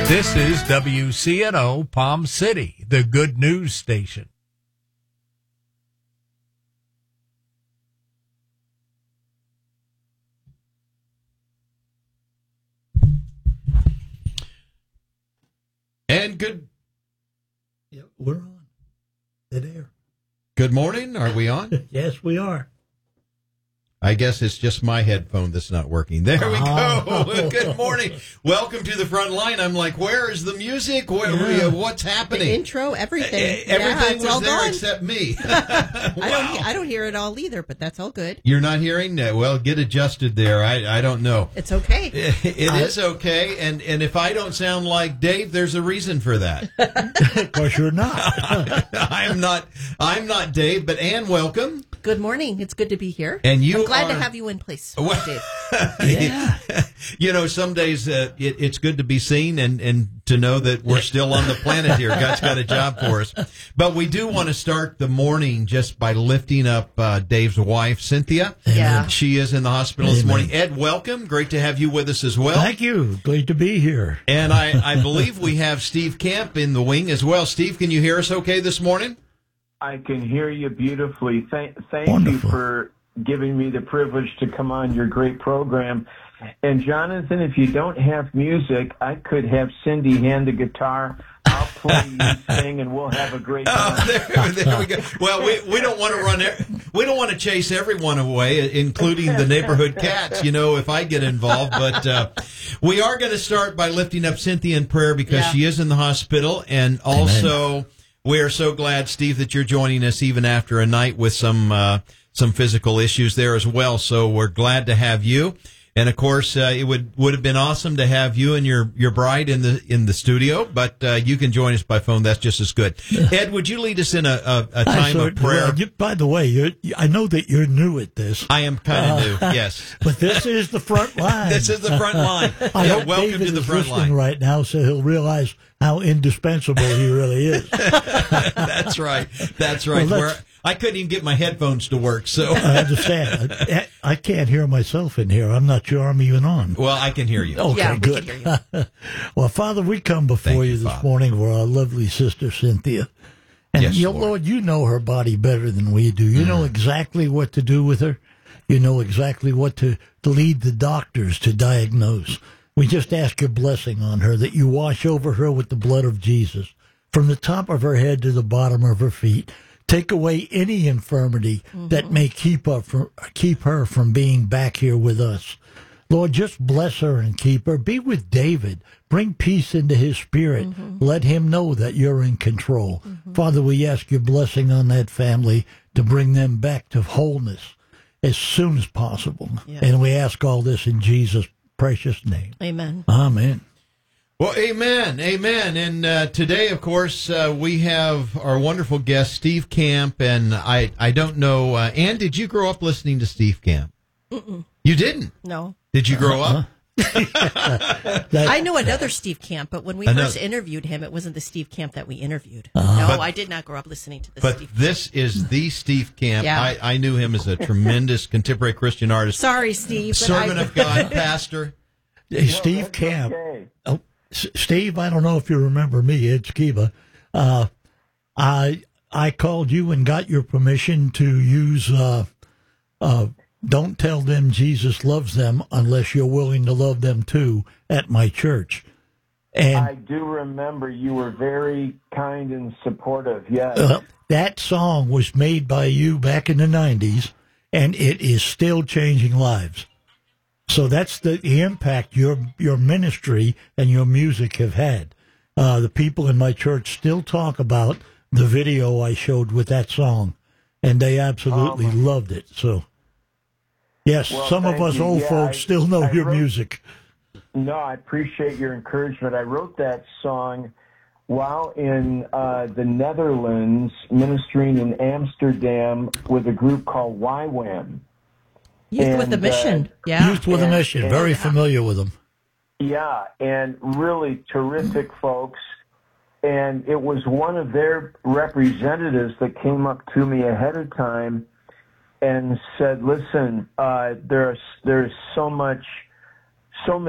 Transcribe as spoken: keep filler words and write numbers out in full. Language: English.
This is W C N O Palm City, the good news station. And good. Yeah, we're on. Dead air. Good morning. Are we on? Yes, we are. I guess it's just my headphone that's not working. There we go. Oh. Good morning. Welcome to the front line. I'm like, where is the music? Where, Yeah. uh, what's happening? The intro, everything. E- Yeah, Everything it's was all there gone. except me. I don't. Wow. I don't hear it all either, but that's all good. You're not hearing that? Well, get adjusted there. I, I don't know. It's okay. It is okay, and, and if I don't sound like Dave, there's a reason for that. Of course, you're not. I'm not. I'm not Dave, but Ann, welcome. Good morning. It's good to be here. And you I'm glad are- to have you in place, Well- Dave. Yeah. You know, some days uh, it, it's good to be seen and, and to know that we're still on the planet here. God's got a job for us. But we do want to start the morning just by lifting up uh, Dave's wife, Cynthia. Yeah. She is in the hospital this Amen. morning. Ed, welcome. Great to have you with us as well. Thank you. Great to be here. And I, I believe we have Steve Camp in the wing as well. Steve, can you hear us okay this morning? I can hear you beautifully. Thank, thank Wonderful. you for giving me the privilege to come on your great program. And Jonathan, if you don't have music, I could have Cindy hand the guitar. I'll play, you sing, and we'll have a great time. Oh, there, there we go. Well, we, we don't want to run. e- We don't want to chase everyone away, including the neighborhood cats. You know, if I get involved, but uh, we are going to start by lifting up Cynthia in prayer because Yeah. she is in the hospital, and also we are so glad, Steve, that you're joining us even after a night with some uh, some physical issues there as well. So we're glad to have you. And of course, uh, it would would have been awesome to have you and your, your bride in the in the studio, but uh, you can join us by phone. That's just as good. Ed, would you lead us in a, a, a I time sort- of prayer? well, you- by the way, you're, I know that you're new at this, I am kind of Uh, new, yes. but this is the front line. This is the front line. I Yeah, hope welcome David to the is front listening line. right now, so he'll realize how indispensable he really is. That's right. That's right. Well, Where let's- I couldn't even get my headphones to work, so I understand. I, I can't hear myself in here. I'm not sure I'm even on. well, I can hear you. Okay, Yeah, we good. can hear Well, Father, we come before Thank you, you, this Father. morning for our lovely sister Cynthia. And Yes, you, Lord. Lord, you know her body better than we do. You know exactly what to do with her. You know exactly what to, to lead the doctors to diagnose. We just ask your blessing on her, that you wash over her with the blood of Jesus, from the top of her head to the bottom of her feet. Take away any infirmity that may keep her from, keep her from being back here with us. Lord, just bless her and keep her. Be with David. Bring peace into his spirit. Let him know that you're in control. Father, we ask your blessing on that family to bring them back to wholeness as soon as possible. Yes. And we ask all this in Jesus' precious name. Amen. Amen. Well, amen, amen. And uh, today, of course, uh, we have our wonderful guest, Steve Camp. And I, I don't know, uh, Ann, did you grow up listening to Steve Camp? Mm-mm. You didn't? No. Did you grow up? That- I know another Steve Camp, but when we Another- first interviewed him, it wasn't the Steve Camp that we interviewed. Uh-huh. No, But- I did not grow up listening to the But Steve this is the Steve Camp. Yeah. I, I knew him as a tremendous contemporary Christian artist, Sorry, Steve. But servant I, of God, pastor. Hey, Steve Camp. Okay. Oh, S- Steve, I don't know if you remember me, it's Kiva. Uh, I I called you and got your permission to use uh, uh, "Don't Tell Them Jesus Loves Them Unless You're Willing to Love Them Too" at my church. And I do remember you were very kind and supportive. Yes. uh, that song was made by you back in the nineties, and it is still changing lives. So that's the, the impact your your ministry and your music have had. Uh, the people in my church still talk about the video I showed with that song, and they absolutely Um, loved it. So, yes, Well, some of thank us you. old Yeah, folks I- still know I your wrote- music. No, I appreciate your encouragement. I wrote that song while in uh, the Netherlands, ministering in Amsterdam with a group called Y WAM. Youth with a and, uh, Mission. Yeah. Youth with a and- Mission, and- very familiar with them. Yeah, and really terrific folks. And it was one of their representatives that came up to me ahead of time and said, "Listen, uh, there's there's so much, so many."